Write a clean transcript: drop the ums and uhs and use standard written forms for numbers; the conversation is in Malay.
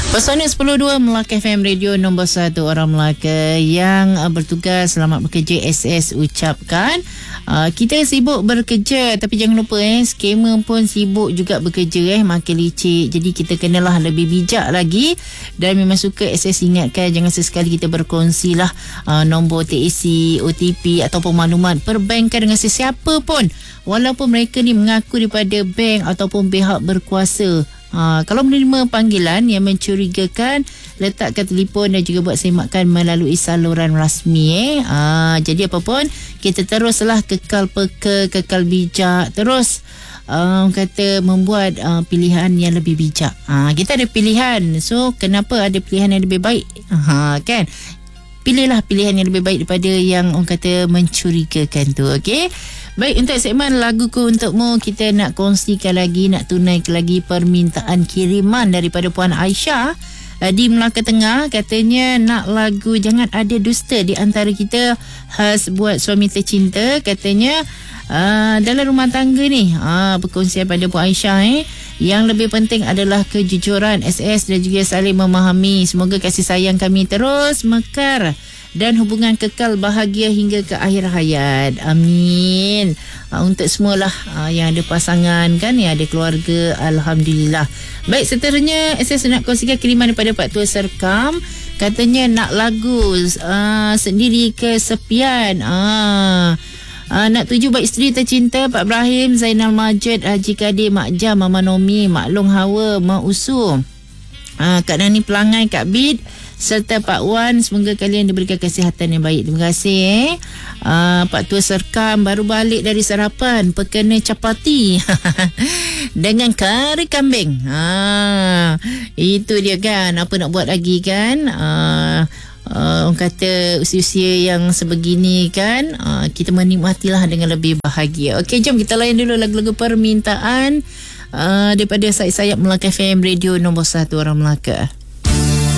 Pesona 10.2 Melaka FM Radio nombor 1 orang Melaka yang bertugas selamat bekerja SS ucapkan. Kita sibuk bekerja tapi jangan lupa skamer pun sibuk juga bekerja makin licik. Jadi kita kenalah lebih bijak lagi dan memang suka SS ingatkan jangan sesekali kita berkongsilah nombor TAC, OTP ataupun maklumat perbankan dengan sesiapa pun walaupun mereka ni mengaku daripada bank ataupun pihak berkuasa. Kalau menerima panggilan yang mencurigakan, letakkan telefon dan juga buat semakkan melalui saluran rasmi. Jadi apa pun kita teruslah kekal peka, kekal bijak, terus kata membuat pilihan yang lebih bijak. Kita ada pilihan, so kenapa ada pilihan yang lebih baik? Kan? Pilihlah pilihan yang lebih baik daripada yang orang kata mencurigakan tu. Okey. Baik, untuk segmen Laguku Untukmu, kita nak kongsikan lagi, nak tunaikan lagi permintaan kiriman daripada Puan Aisyah di Melaka Tengah. Katanya nak lagu Jangan Ada Dusta di antara kita, khas buat suami tercinta. Katanya dalam rumah tangga ni, perkongsian pada Puan Aisyah yang lebih penting adalah kejujuran SS dan juga saling memahami. Semoga kasih sayang kami terus mekar dan hubungan kekal bahagia hingga ke akhir hayat. Amin. Untuk semualah yang ada pasangan kan, yang ada keluarga, alhamdulillah. Baik, seterusnya saya nak kongsikan kiriman daripada Pak Tua Serkam. Katanya nak lagu Sendiri Kesepian. Nak tuju buat isteri tercinta Pak Ibrahim, Zainal Majid, Haji Kadir, Mak Jam, Mama Nomi, Mak Long Hawa, Mak Usu, Kak Nani Pelangai, Kak Bid serta Pak Wan. Semoga kalian diberikan kesihatan yang baik. Terima kasih. Pak Tua Serkam baru balik dari sarapan pekena capati dengan kari kambing. Itu dia kan, apa nak buat lagi kan. Orang kata usia-usia yang sebegini kan, kita menikmatilah dengan lebih bahagia. Okey, jom kita layan dulu lagu-lagu permintaan daripada sayap Melaka FM Radio nombor 1 orang Melaka.